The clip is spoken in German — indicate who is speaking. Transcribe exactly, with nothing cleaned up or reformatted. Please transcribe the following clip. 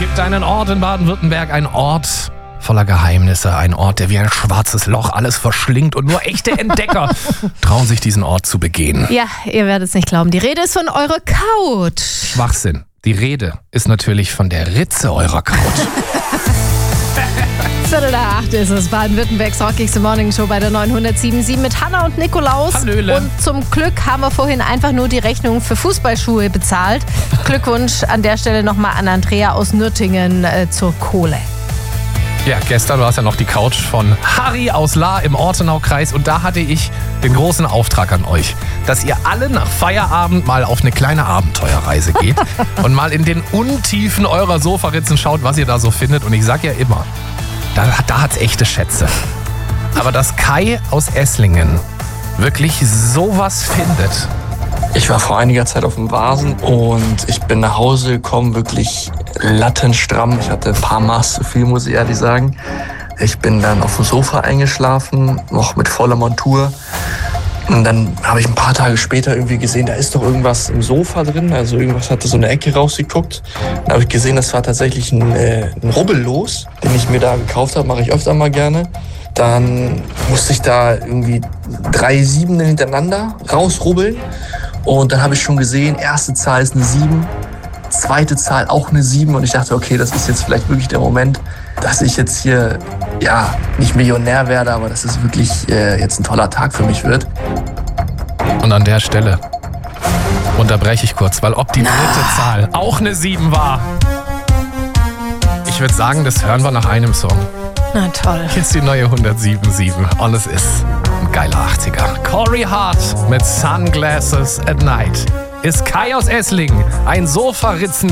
Speaker 1: gibt einen Ort in Baden-Württemberg, ein Ort voller Geheimnisse, ein Ort, der wie ein schwarzes Loch alles verschlingt und nur echte Entdecker trauen sich diesen Ort zu begehen.
Speaker 2: Ja, ihr werdet es nicht glauben. Die Rede ist von eurer Couch.
Speaker 1: Schwachsinn. Die Rede ist natürlich von der Ritze eurer Couch.
Speaker 2: Viertel nach acht ist es. Baden-Württembergs rockigste Morning-Show bei der neunhundertsieben Komma sieben mit Hanna und Nikolaus.
Speaker 1: Hallöle.
Speaker 2: Und zum Glück haben wir vorhin einfach nur die Rechnung für Fußballschuhe bezahlt. Glückwunsch an der Stelle nochmal an Andrea aus Nürtingen äh, zur Kohle.
Speaker 1: Ja, gestern war es ja noch die Couch von Harry aus Lahr im Ortenaukreis und da hatte ich den großen Auftrag an euch, dass ihr alle nach Feierabend mal auf eine kleine Abenteuerreise geht und mal in den Untiefen eurer Sofaritzen schaut, was ihr da so findet. Und ich sag ja immer, da, da hat's echte Schätze. Aber dass Kai aus Esslingen wirklich sowas findet.
Speaker 3: Ich war vor einiger Zeit auf dem Vasen und ich bin nach Hause gekommen, wirklich lattenstramm. Ich hatte ein paar Maß zu viel, muss ich ehrlich sagen. Ich bin dann auf dem Sofa eingeschlafen, noch mit voller Montur. Und dann habe ich ein paar Tage später irgendwie gesehen, da ist doch irgendwas im Sofa drin. Also irgendwas hatte so eine Ecke rausgeguckt. Dann habe ich gesehen, das war tatsächlich ein, äh, ein Rubbellos, den ich mir da gekauft habe, mache ich öfter mal gerne. Dann musste ich da irgendwie drei Siebenen hintereinander rausrubbeln. Und dann habe ich schon gesehen, erste Zahl ist eine sieben, zweite Zahl auch eine sieben. Und ich dachte, okay, das ist jetzt vielleicht wirklich der Moment, dass ich jetzt hier, ja, nicht Millionär werde, aber dass es wirklich äh, jetzt ein toller Tag für mich wird.
Speaker 1: Und an der Stelle unterbreche ich kurz, weil ob die dritte Zahl auch eine sieben war, ich würde sagen, das hören wir nach einem Song.
Speaker 2: Na toll.
Speaker 1: Hier ist die neue hundertsieben Komma sieben und es ist ein geiler achtziger. Corey Hart mit Sunglasses at Night. Ist Kai aus Esslingen ein Sofaritzen